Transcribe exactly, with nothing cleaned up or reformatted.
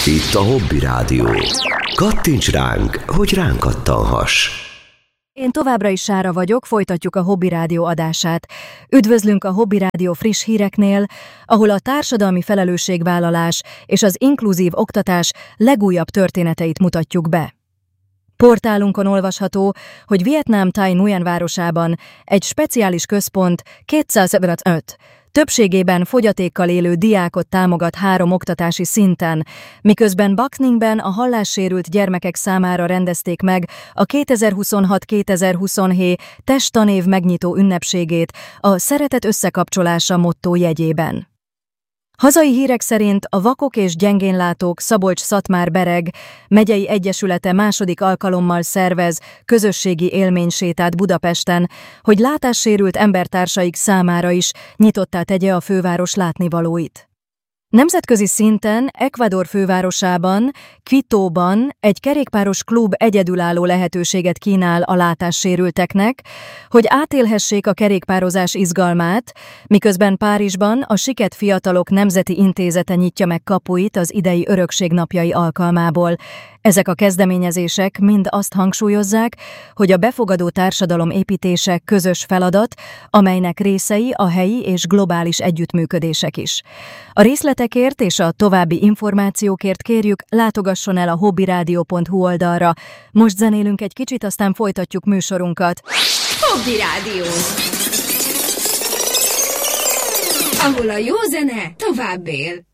Itt a Hobby Rádió. Kattints ránk, hogy ránk kattanhass. Én továbbra is Sára vagyok, folytatjuk a Hobby Rádió adását. Üdvözlünk a Hobby Rádió friss híreknél, ahol a társadalmi felelősségvállalás és az inkluzív oktatás legújabb történeteit mutatjuk be. Portálunkon olvasható, hogy Vietnám Thai Nguyen városában egy speciális központ kétszázötvenöt többségében fogyatékkal élő diákot támogat három oktatási szinten, miközben Bac Ningben a hallássérült gyermekek számára rendezték meg a kétezer-huszonhat kétezer-huszonhét testtanév megnyitó ünnepségét a Szeretet összekapcsolása motto jegyében. Hazai hírek szerint a Vakok és Gyengénlátók Szabolcs-Szatmár-Bereg megyei egyesülete második alkalommal szervez közösségi élménysétát Budapesten, hogy látássérült embertársaik számára is nyitottá tegye a főváros látnivalóit. Nemzetközi szinten Ecuador fővárosában, Quitóban egy kerékpáros klub egyedülálló lehetőséget kínál a látássérülteknek, hogy átélhessék a kerékpározás izgalmát, miközben Párizsban a Siket Fiatalok Nemzeti Intézete nyitja meg kapuit az idei Örökség napjai alkalmából. Ezek a kezdeményezések mind azt hangsúlyozzák, hogy a befogadó társadalom építése közös feladat, amelynek részei a helyi és globális együttműködések is. A részletekért és a további információkért kérjük, látogasson el a hobbyradio pont hu oldalra. Most zenélünk egy kicsit, aztán folytatjuk műsorunkat. Hobby Rádió, ahol a jó zene tovább él.